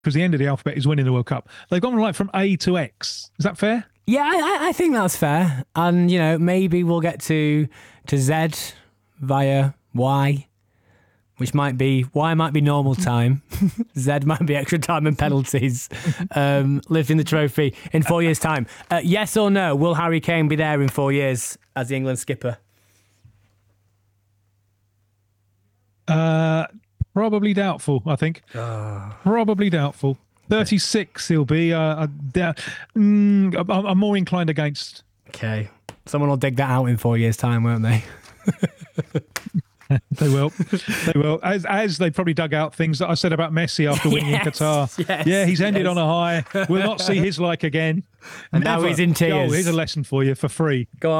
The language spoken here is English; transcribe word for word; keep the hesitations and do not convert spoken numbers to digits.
because the end of the alphabet is winning the World Cup. They've gone like from A to X. Is that fair? Yeah, I, I think that's fair. And, you know, maybe we'll get to to Z via Y, which might be, Y might be normal time. Z might be extra time and penalties, um, lifting the trophy in four years' time. Uh, yes or no, will Harry Kane be there in four years as the England skipper? Uh, probably doubtful, I think. Oh. Probably doubtful. thirty-six he'll be. Uh, I doubt, mm, I'm I'm more inclined against. Okay. Someone will dig that out in four years' time, won't they? They will. They will. As as they probably dug out things that I said about Messi after winning Yes, in Qatar. yes, yeah, he's ended yes. on a high. We'll not see his like again. And now Never. he's in tears. Go, here's a lesson for you for free. Go on.